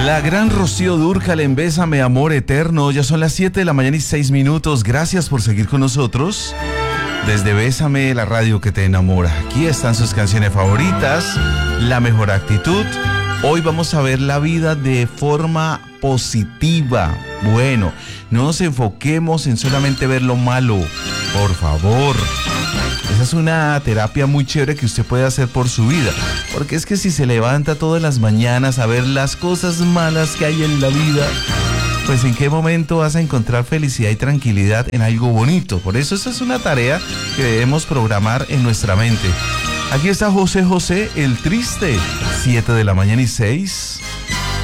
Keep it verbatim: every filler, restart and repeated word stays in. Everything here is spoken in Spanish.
La gran Rocío Dúrcal en Bésame, Amor Eterno. Ya son las siete de la mañana y seis minutos. Gracias por seguir con nosotros. Desde Bésame, la radio que te enamora. Aquí están sus canciones favoritas, la mejor actitud. Hoy vamos a ver la vida de forma positiva. Bueno, no nos enfoquemos en solamente ver lo malo, por favor. Esa es una terapia muy chévere que usted puede hacer por su vida. Porque es que si se levanta todas las mañanas a ver las cosas malas que hay en la vida, pues en qué momento vas a encontrar felicidad y tranquilidad en algo bonito. Por eso esa es una tarea que debemos programar en nuestra mente. Aquí está José José, el triste. siete de la mañana y seis.